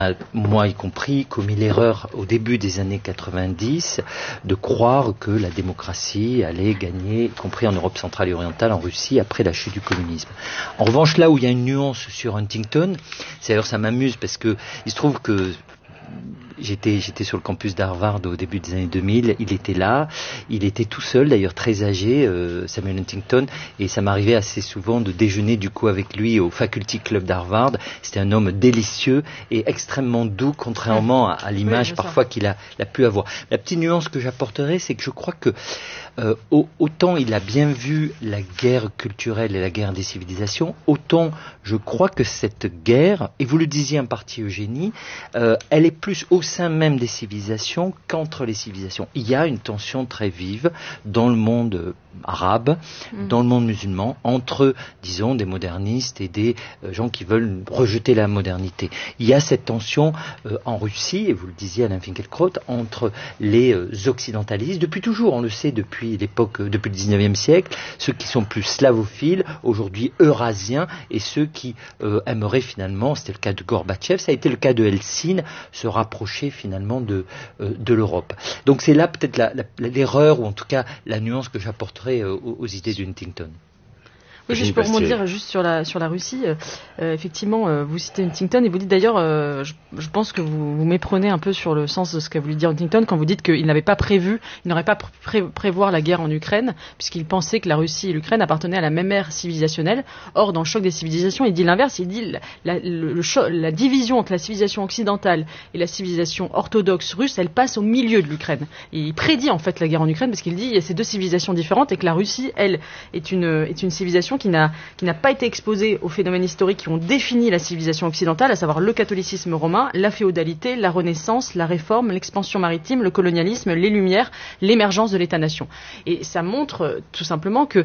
moi y compris, commis l'erreur au début des années 90 de croire que la démocratie allait gagner, y compris en Europe centrale et orientale, en Russie, après la chute du communisme. En revanche, là où il y a une nuance sur Huntington, c'est d'ailleurs ça m'amuse parce que il se trouve que j'étais sur le campus d'Harvard au début des années 2000, il était là, il était tout seul, d'ailleurs très âgé, Samuel Huntington, et ça m'arrivait assez souvent de déjeuner du coup avec lui au Faculty Club d'Harvard. C'était un homme délicieux et extrêmement doux, contrairement à l'image parfois qu'il a pu avoir. La petite nuance que j'apporterai, c'est que je crois que autant il a bien vu la guerre culturelle et la guerre des civilisations, autant je crois que cette guerre, et vous le disiez en partie Eugénie, elle est plus au sein même des civilisations qu'entre les civilisations. Il y a une tension très vive dans le monde arabe, dans le monde musulman, entre, disons, des modernistes et des gens qui veulent rejeter la modernité. Il y a cette tension en Russie, et vous le disiez Alain Finkielkraut, entre les occidentalistes, depuis toujours, on le sait depuis l'époque, depuis le 19e siècle, ceux qui sont plus slavophiles, aujourd'hui eurasiens, et ceux qui aimeraient finalement, c'était le cas de Gorbatchev, ça a été le cas de Helsinki, se rapprocher finalement de l'Europe. Donc c'est là peut-être l'erreur, ou en tout cas la nuance que j'apporterai aux idées de Huntington. Oui, je peux rebondir juste sur la Russie. Effectivement, vous citez Huntington et vous dites d'ailleurs, je pense que vous méprenez un peu sur le sens de ce qu'a voulu dire Huntington quand vous dites qu'il n'avait pas prévu, il n'aurait pas prévoir la guerre en Ukraine, puisqu'il pensait que la Russie et l'Ukraine appartenaient à la même ère civilisationnelle. Or, dans le choc des civilisations, il dit l'inverse, il dit la division entre la civilisation occidentale et la civilisation orthodoxe russe, elle passe au milieu de l'Ukraine. Et il prédit en fait la guerre en Ukraine parce qu'il dit il y a ces deux civilisations différentes et que la Russie, elle, est une civilisation qui n'a pas été exposée aux phénomènes historiques qui ont défini la civilisation occidentale, à savoir le catholicisme romain, la féodalité, la Renaissance, la Réforme, l'expansion maritime, le colonialisme, les Lumières, l'émergence de l'État-nation. Et ça montre tout simplement que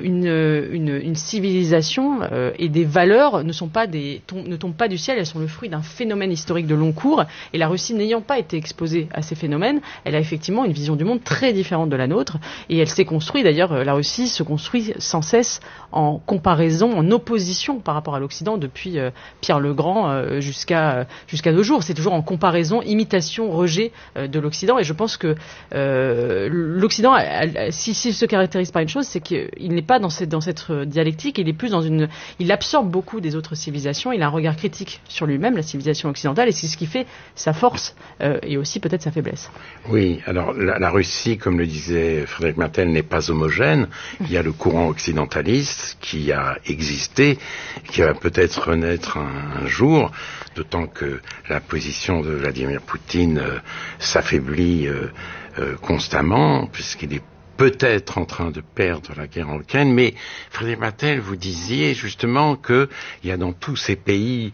une civilisation et des valeurs ne tombent pas du ciel, elles sont le fruit d'un phénomène historique de long cours. Et la Russie n'ayant pas été exposée à ces phénomènes, elle a effectivement une vision du monde très différente de la nôtre. Et elle s'est construite, d'ailleurs, la Russie se construit sans cesse en comparaison, en opposition par rapport à l'Occident depuis Pierre le Grand jusqu'à nos jours. C'est toujours en comparaison, imitation, rejet de l'Occident. Et je pense que l'Occident, s'il se caractérise par une chose, c'est qu'il n'est pas dans cette dialectique. Il est plus il absorbe beaucoup des autres civilisations. Il a un regard critique sur lui-même, la civilisation occidentale, et c'est ce qui fait sa force et aussi peut-être sa faiblesse. Oui, alors la Russie, comme le disait Frédéric Martel, n'est pas homogène. Il y a le courant occidentaliste qui a existé, qui va peut-être renaître un jour, d'autant que la position de Vladimir Poutine s'affaiblit constamment, puisqu'il est peut-être en train de perdre la guerre en Ukraine. Mais Frédéric Martel, vous disiez justement qu'il y a dans tous ces pays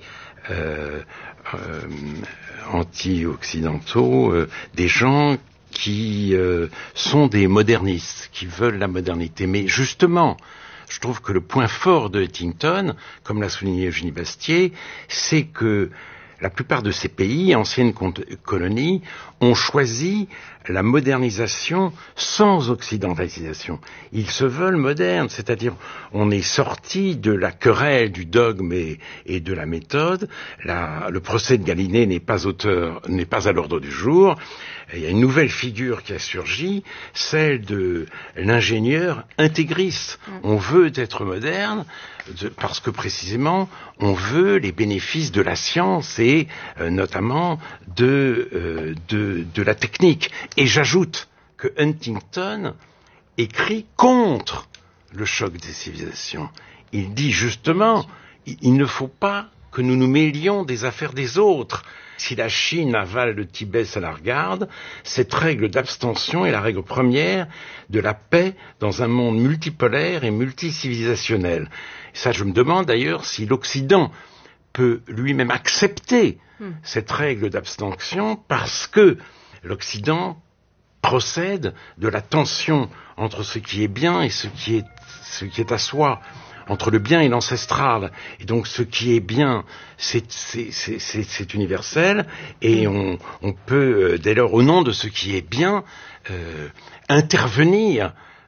anti-occidentaux des gens qui sont des modernistes, qui veulent la modernité. Mais justement, je trouve que le point fort de Huntington, comme l'a souligné Eugénie Bastier, c'est que la plupart de ces pays, anciennes colonies, ont choisi la modernisation sans occidentalisation. Ils se veulent modernes, c'est-à-dire on est sorti de la querelle du dogme et de la méthode. Le procès de Galilée n'est pas à l'ordre du jour. Il y a une nouvelle figure qui a surgi, celle de l'ingénieur intégriste. On veut être moderne parce que précisément on veut les bénéfices de la science et notamment de la technique. Et j'ajoute que Huntington écrit contre le choc des civilisations. Il dit justement, il ne faut pas que nous nous mêlions des affaires des autres. Si la Chine avale le Tibet, ça la regarde. Cette règle d'abstention est la règle première de la paix dans un monde multipolaire et multicivilisationnel. Et ça, je me demande d'ailleurs si l'Occident peut lui-même accepter cette règle d'abstention, parce que l'Occident procède de la tension entre ce qui est bien et ce qui est à soi, entre le bien et l'ancestral. Et donc ce qui est bien, c'est universel, et on peut dès lors, au nom de ce qui est bien, intervenir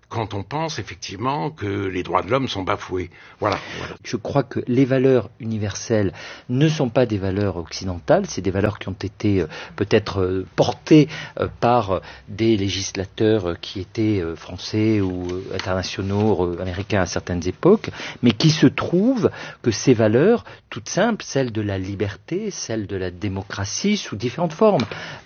quand on pense effectivement que les droits de l'homme sont bafoués. Voilà. Je crois que les valeurs universelles ne sont pas des valeurs occidentales, c'est des valeurs qui ont été peut-être portées par des législateurs qui étaient français ou internationaux, américains à certaines époques, mais qui se trouve que ces valeurs, toutes simples, celles de la liberté, celles de la démocratie sous différentes formes,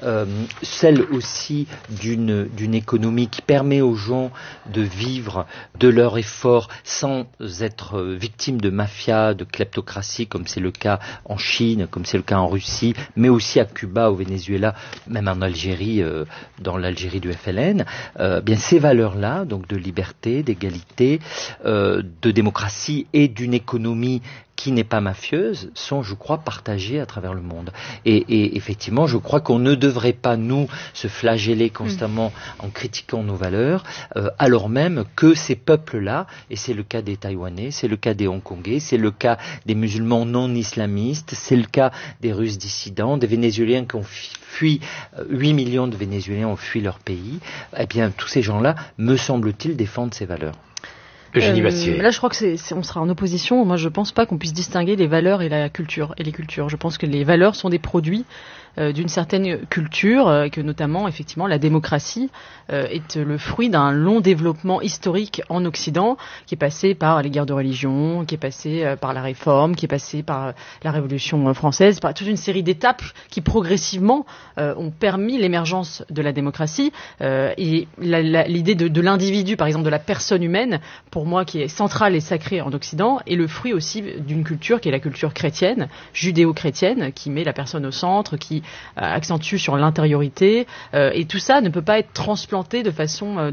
celles aussi d'une économie qui permet aux gens de vivre de leur effort sans être victimes de mafia, de kleptocratie, comme c'est le cas en Chine, comme c'est le cas en Russie, mais aussi à Cuba, au Venezuela, même en Algérie, dans l'Algérie du FLN, bien ces valeurs-là, donc de liberté, d'égalité, de démocratie et d'une économie qui n'est pas mafieuse, sont, je crois, partagées à travers le monde. Et effectivement, je crois qu'on ne devrait pas, nous, se flageller constamment en critiquant nos valeurs, alors même que ces peuples-là, et c'est le cas des Taïwanais, c'est le cas des Hongkongais, c'est le cas des musulmans non islamistes, c'est le cas des Russes dissidents, des Vénézuéliens qui ont fui, 8 millions de Vénézuéliens ont fui leur pays, eh bien, tous ces gens-là, me semble-t-il, défendent ces valeurs. Eugénie Bastier. Là, je crois que on sera en opposition. Moi, je pense pas qu'on puisse distinguer les valeurs et la culture et les cultures. Je pense que les valeurs sont des produits d'une certaine culture, que notamment, effectivement, la démocratie est le fruit d'un long développement historique en Occident, qui est passé par les guerres de religion, qui est passé par la Réforme, qui est passé par la Révolution française, par toute une série d'étapes qui progressivement ont permis l'émergence de la démocratie. Et l'idée de l'individu, par exemple, de la personne humaine, pour moi, qui est centrale et sacrée en Occident, est le fruit aussi d'une culture qui est la culture chrétienne, judéo-chrétienne, qui met la personne au centre, qui accentue sur l'intériorité, et tout ça ne peut pas être transplanté de façon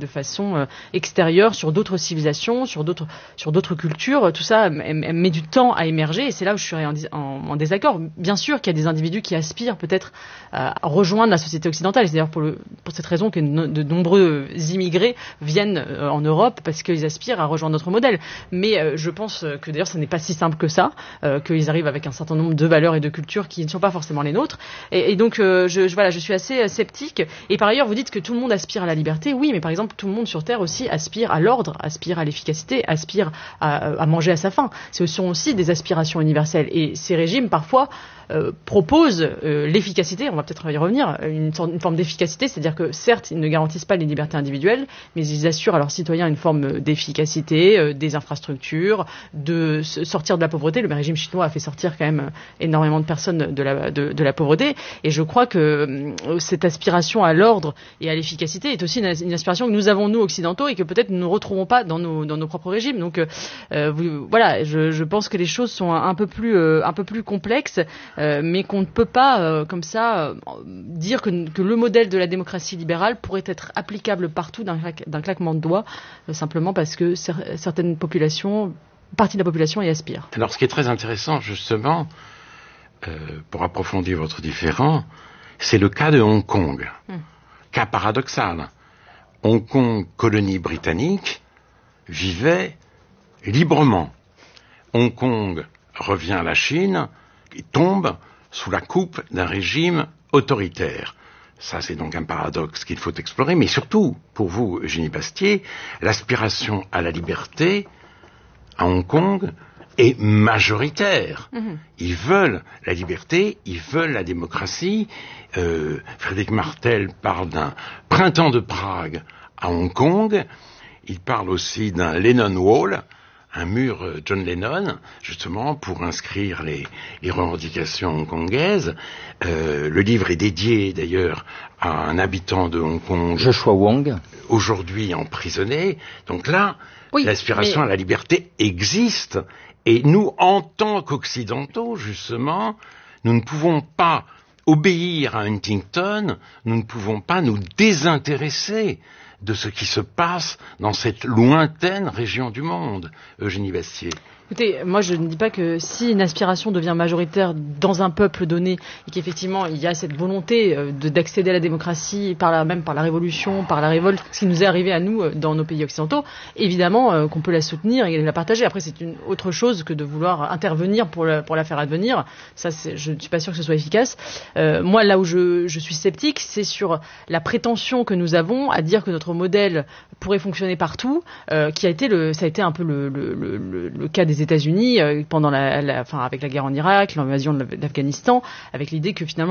extérieure sur d'autres civilisations, sur d'autres cultures. Tout ça met du temps à émerger, et c'est là où je suis en désaccord. Bien sûr qu'il y a des individus qui aspirent peut-être à rejoindre la société occidentale. C'est d'ailleurs pour cette raison que de nombreux immigrés viennent en Europe, parce qu'ils aspirent à rejoindre notre modèle. Mais je pense que d'ailleurs ce n'est pas si simple que ça, qu'ils arrivent avec un certain nombre de valeurs et de cultures qui ne sont pas forcément les nôtres. Et donc je suis assez sceptique. Et par ailleurs, vous dites que tout le monde aspire à la liberté. Oui, mais par exemple, tout le monde sur Terre aussi aspire à l'ordre, aspire à l'efficacité, aspire à manger à sa faim. Ce sont aussi des aspirations universelles. Et ces régimes, parfois, proposent l'efficacité, on va peut-être y revenir, une forme d'efficacité, c'est-à-dire que certes, ils ne garantissent pas les libertés individuelles, mais ils assurent à leurs citoyens une forme d'efficacité, des infrastructures, de sortir de la pauvreté. Le régime chinois a fait sortir quand même énormément de personnes de la pauvreté, et je crois que cette aspiration à l'ordre et à l'efficacité est aussi une aspiration que nous avons, nous, occidentaux, et que peut-être nous ne retrouvons pas dans nos propres régimes. Donc voilà, je pense que les choses sont un peu plus complexes, mais qu'on ne peut pas, comme ça, dire que le modèle de la démocratie libérale pourrait être applicable partout d'un claquement de doigts, simplement parce que certaines populations, partie de la population y aspire. Alors, ce qui est très intéressant, justement, pour approfondir votre différend, c'est le cas de Hong Kong. Cas paradoxal. Hong Kong, colonie britannique, vivait librement. Hong Kong revient à la Chine, et tombe sous la coupe d'un régime autoritaire. Ça, c'est donc un paradoxe qu'il faut explorer, mais surtout, pour vous, Eugénie Bastier, l'aspiration à la liberté à Hong Kong est majoritaire. Ils veulent la liberté, ils veulent la démocratie. Frédéric Martel parle d'un printemps de Prague à Hong Kong. Il parle aussi d'un Lennon Wall, un mur John Lennon, justement, pour inscrire les revendications hongkongaises. Le livre est dédié, d'ailleurs, à un habitant de Hong Kong, Joshua Wong, aujourd'hui emprisonné. Donc là, oui, l'aspiration à la liberté existe. Et nous, en tant qu'Occidentaux, justement, nous ne pouvons pas obéir à Huntington, nous ne pouvons pas nous désintéresser de ce qui se passe dans cette lointaine région du monde, Eugénie Bastier. Écoutez, moi je ne dis pas que si une aspiration devient majoritaire dans un peuple donné et qu'effectivement il y a cette volonté d'accéder à la démocratie par la révolution, par la révolte, ce qui nous est arrivé à nous dans nos pays occidentaux, évidemment qu'on peut la soutenir et la partager. Après c'est une autre chose que de vouloir intervenir pour la faire advenir. Ça, je ne suis pas sûr que ce soit efficace. Moi là où je suis sceptique, c'est sur la prétention que nous avons à dire que notre modèle pourrait fonctionner partout, ça a été un peu le cas des États-Unis pendant avec la guerre en Irak, l'invasion de l'Afghanistan, avec l'idée que finalement